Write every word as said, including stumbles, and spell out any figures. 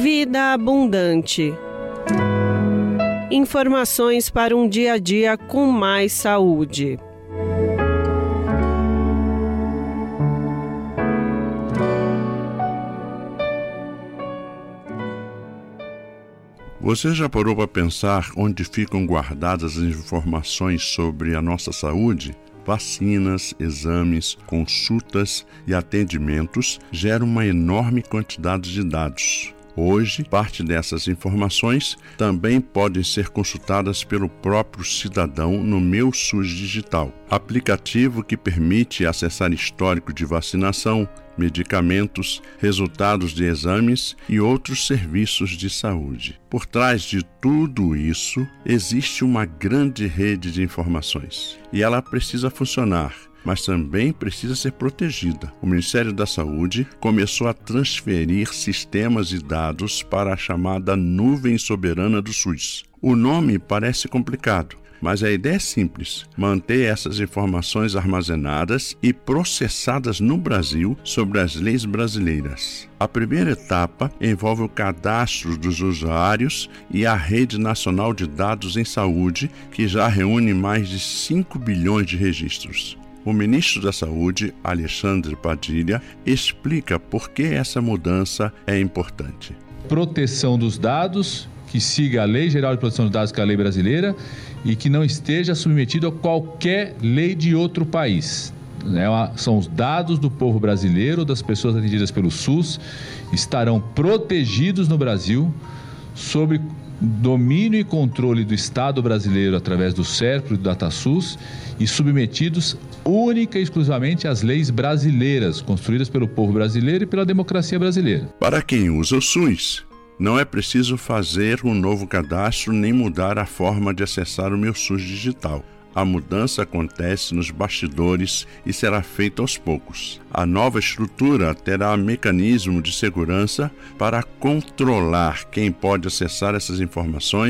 Vida Abundante. Informações para um dia a dia com mais saúde. Você já parou para pensar onde ficam guardadas as informações sobre a nossa saúde? Vacinas, exames, consultas e atendimentos geram uma enorme quantidade de dados. Hoje, parte dessas informações também podem ser consultadas pelo próprio cidadão no Meu SUS Digital, aplicativo que permite acessar histórico de vacinação, medicamentos, resultados de exames e outros serviços de saúde. Por trás de tudo isso, existe uma grande rede de informações e ela precisa funcionar, mas também precisa ser protegida. O Ministério da Saúde começou a transferir sistemas e dados para a chamada Nuvem Soberana do SUS. O nome parece complicado, mas a ideia é simples: manter essas informações armazenadas e processadas no Brasil sobre as leis brasileiras. A primeira etapa envolve o cadastro dos usuários e a Rede Nacional de Dados em Saúde, que já reúne mais de cinco bilhões de registros. O ministro da Saúde, Alexandre Padilha, explica por que essa mudança é importante. Proteção dos dados, que siga a Lei Geral de Proteção dos Dados, que é a lei brasileira, e que não esteja submetido a qualquer lei de outro país. São os dados do povo brasileiro, das pessoas atendidas pelo SUS, estarão protegidos no Brasil, sob domínio e controle do Estado brasileiro através do SERPRO e do DataSUS, e submetidos única e exclusivamente às leis brasileiras, construídas pelo povo brasileiro e pela democracia brasileira. Para quem usa o SUS, não é preciso fazer um novo cadastro nem mudar a forma de acessar o Meu SUS Digital. A mudança acontece nos bastidores e será feita aos poucos. A nova estrutura terá mecanismo de segurança para controlar quem pode acessar essas informações